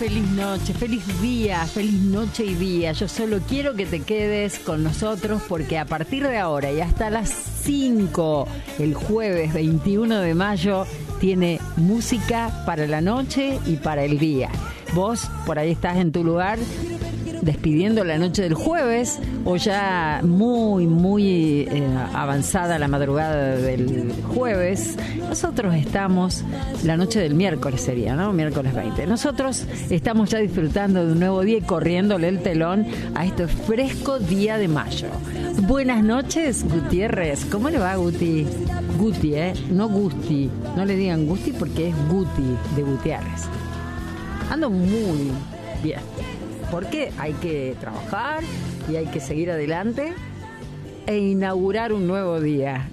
feliz noche, feliz día, feliz noche y día. Yo solo quiero que te quedes con nosotros porque a partir de ahora y hasta las 5, el jueves 21 de mayo, tiene música para la noche y para el día. Vos por ahí estás en tu lugar despidiendo la noche del jueves o ya muy avanzada la madrugada del jueves. Nosotros estamos, la noche del miércoles sería, ¿no? Miércoles 20. Nosotros estamos ya disfrutando de un nuevo día y corriéndole el telón a este fresco día de mayo. Buenas noches, Gutiérrez. ¿Cómo le va, Guti? Guti, no Gusti. No le digan Gusti porque es Guti de Gutiérrez. Ando muy bien. Porque hay que trabajar y hay que seguir adelante e inaugurar un nuevo día.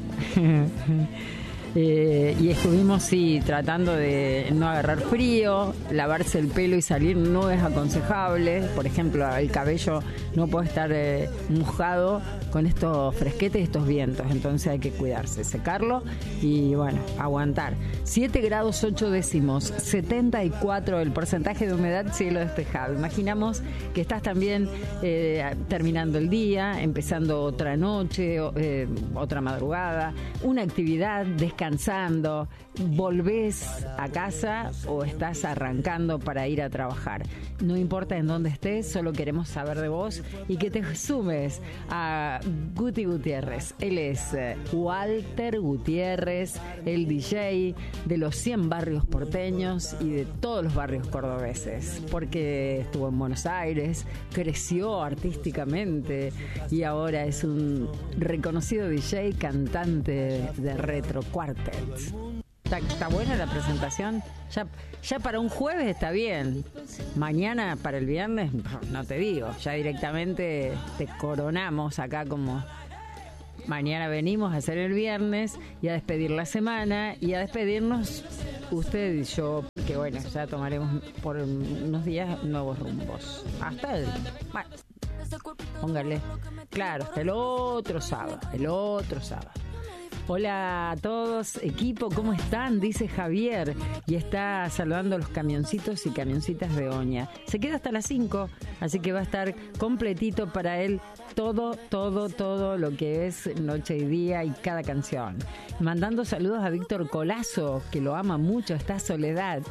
Y estuvimos, sí, tratando de no agarrar frío, lavarse el pelo y salir no es aconsejable. Por ejemplo, el cabello no puede estar mojado con estos fresquetes y estos vientos, entonces hay que cuidarse, secarlo y bueno, aguantar. 7 grados 8 décimos, 74 el porcentaje de humedad, cielo despejado. Imaginamos que estás también terminando el día, empezando otra noche, otra madrugada, una actividad, descansando, volvés a casa o estás arrancando para ir a trabajar. No importa en dónde estés, solo queremos saber de vos y que te sumes a Guti Gutiérrez. Él es Walter Gutiérrez, el DJ de los 100 barrios porteños y de todos los barrios cordobeses, porque estuvo en Buenos Aires, creció artísticamente y ahora es un reconocido DJ, cantante de retro quartets. Está buena la presentación. Ya para un jueves está bien. Mañana para el viernes, no te digo. Ya directamente te coronamos acá como... Mañana venimos a hacer el viernes y a despedir la semana y a despedirnos usted y yo, que bueno, ya tomaremos por unos días nuevos rumbos. Hasta el... Bueno, póngale. Claro, hasta el otro sábado. Hola a todos, equipo, ¿cómo están? Dice Javier y está saludando a los camioncitos y camioncitas de Oña. Se queda hasta las 5, así que va a estar completito para él todo lo que es noche y día y cada canción. Mandando saludos a Víctor Colazo, que lo ama mucho, está Soledad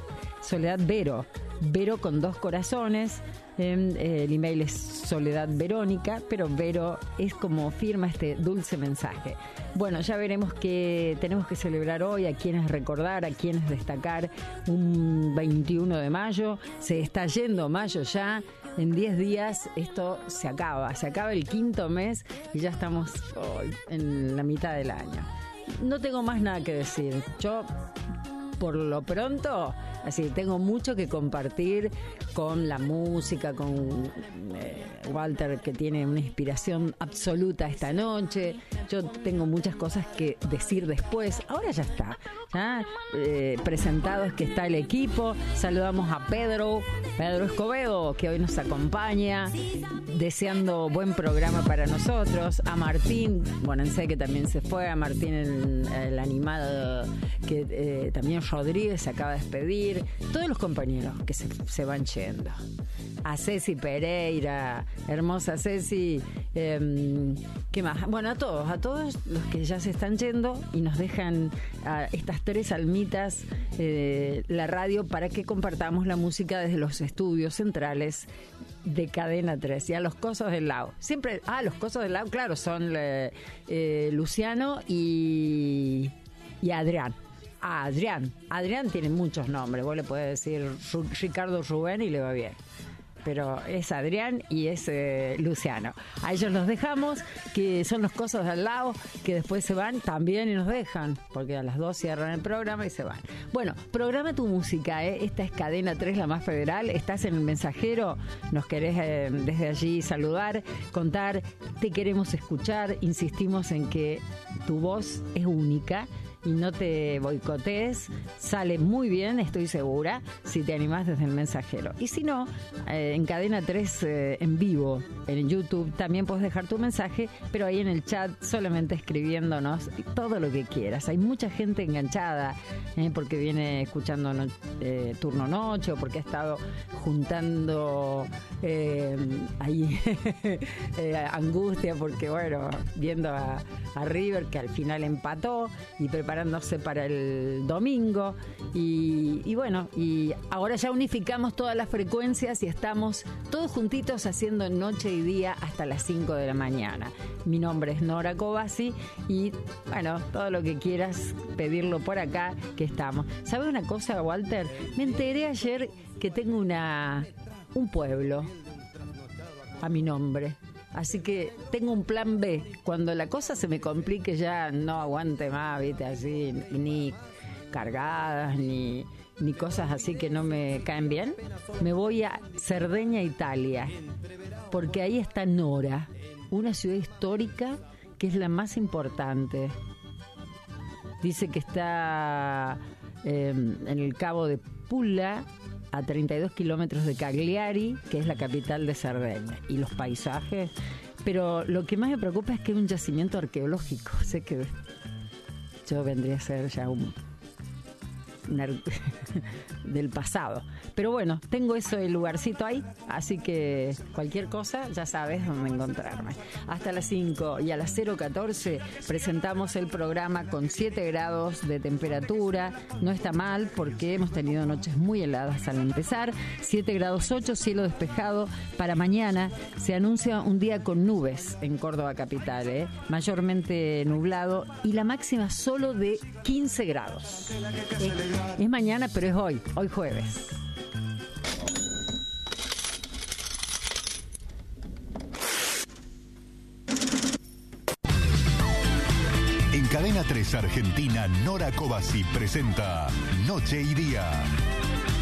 Vero con 2 corazones. El email es Soledad Verónica, pero Vero es como firma este dulce mensaje. Bueno, ya veremos qué tenemos que celebrar hoy, a quiénes recordar, a quiénes destacar. Un 21 de mayo, se está yendo mayo ya. En 10 días esto se acaba el 5º mes y ya estamos en la mitad del año. No tengo más nada que decir. Yo, por lo pronto, así tengo mucho que compartir con la música, con Walter, que tiene una inspiración absoluta esta noche. Yo tengo muchas cosas que decir después. Ahora ya está, ¿ya? Presentados que está el equipo. Saludamos a Pedro Escobedo, que hoy nos acompaña, deseando buen programa para nosotros. A Martín Bonanse, que también se fue. A Martín, el animal, que también Rodríguez se acaba de despedir. Todos los compañeros que se van yendo. A Ceci Pereira, hermosa Ceci. ¿Qué más? Bueno, a todos los que ya se están yendo y nos dejan a estas 3 almitas la radio para que compartamos la música desde los estudios centrales de Cadena 3 y a los Cosos del Lago. Siempre, los Cosos del Lago, claro, son Luciano y Adrián. Adrián tiene muchos nombres. Vos le podés decir Ricardo Rubén y le va bien. Pero es Adrián y es Luciano. A ellos los dejamos, que son los Cosos del Lado, que después se van también y nos dejan, porque a las 2 cierran el programa y se van. Bueno, programa tu música, esta es Cadena 3, la más federal. Estás en el mensajero, nos querés desde allí saludar, contar, te queremos escuchar. Insistimos en que tu voz es única y no te boicotees. Sale muy bien, estoy segura, si te animás desde el mensajero. Y si no, en Cadena 3 en vivo, en YouTube, también puedes dejar tu mensaje, pero ahí en el chat solamente escribiéndonos todo lo que quieras. Hay mucha gente enganchada, porque viene escuchando Turno Noche, o porque ha estado juntando ahí angustia, porque bueno, viendo a River, que al final empató, y preparándose para el domingo, y bueno, y ahora ya unificamos todas las frecuencias y estamos todos juntitos haciendo noche y día hasta las 5 de la mañana. Mi nombre es Nora Cobasi, y bueno, todo lo que quieras pedirlo por acá, que estamos. ¿Sabes una cosa, Walter? Me enteré ayer que tengo un pueblo a mi nombre. Así que tengo un plan B. Cuando la cosa se me complique, ya no aguante más, viste, así, ni cargadas, ni cosas así que no me caen bien, me voy a Cerdeña, Italia, porque ahí está Nora, una ciudad histórica que es la más importante. Dice que está en el Cabo de Pulla, a 32 kilómetros de Cagliari, que es la capital de Cerdeña, y los paisajes. Pero lo que más me preocupa es que es un yacimiento arqueológico. Sé que yo vendría a ser ya del pasado, pero bueno, tengo ese lugarcito ahí, así que cualquier cosa ya sabes dónde encontrarme. Hasta las 5, y a las 0:14 presentamos el programa con 7 grados de temperatura. No está mal, porque hemos tenido noches muy heladas al empezar. 7 grados 8, cielo despejado. Para mañana se anuncia un día con nubes en Córdoba capital, mayormente nublado, y la máxima solo de 15 grados. Es mañana, pero es hoy jueves. En Cadena 3 Argentina, Nora Cobasi presenta Noche y Día.